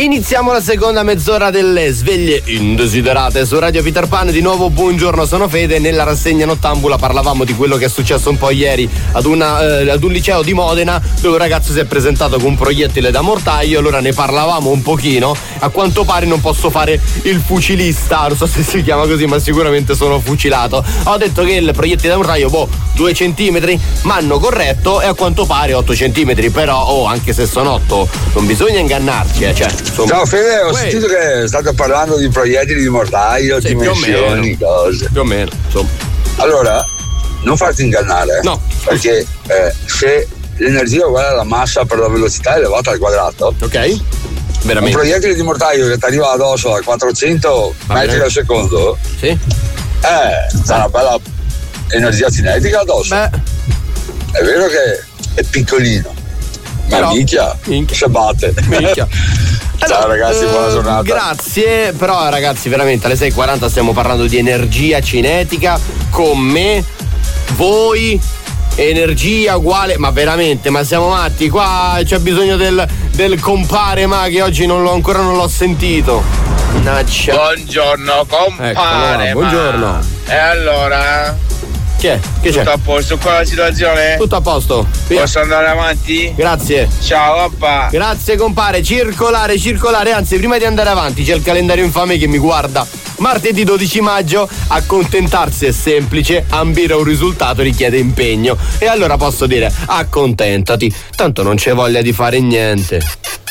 Iniziamo la seconda mezz'ora delle sveglie indesiderate su Radio Peter Pan. Di nuovo buongiorno, sono Fede. Nella rassegna nottambula parlavamo di quello che è successo un po' ieri ad un liceo di Modena, dove un ragazzo si è presentato con un proiettile da mortaio. Allora ne parlavamo un pochino. A quanto pare non posso fare il fucilista, non so se si chiama così, ma sicuramente sono fucilato. Ho detto che il proiettile da mortaio 2 centimetri, ma hanno corretto, e a quanto pare 8 centimetri. Però anche se sono 8 non bisogna ingannarci, cioè, insomma. Ciao Fede, ho sentito che state parlando di proiettili di mortaio, sì, dimensioni, cose. Più o meno, insomma. Allora, non farti ingannare. No. Perché se l'energia uguale alla massa per la velocità elevata al quadrato, ok, veramente, un proiettile di mortaio che ti arriva addosso a 400 metri al secondo, sì, c'è una bella energia cinetica addosso. Beh, è vero che è piccolino, ma però, minchia. Se batte. Minchia. Ciao ragazzi, buona giornata. Grazie, però ragazzi, veramente alle 6:40 stiamo parlando di energia cinetica con me, voi, energia uguale, ma veramente, ma siamo matti? Qua c'è bisogno del compare, ma che oggi ancora non l'ho sentito. Naccia. Buongiorno compare. Ecco, allora, buongiorno. E allora? Che c'è? Tutto a posto con la situazione? Tutto a posto. Posso andare avanti? Grazie. Ciao papà. Grazie compare, circolare, anzi prima di andare avanti c'è il calendario infame che mi guarda. Martedì 12 maggio, accontentarsi è semplice, ambire a un risultato richiede impegno. E allora posso dire, accontentati, tanto non c'è voglia di fare niente.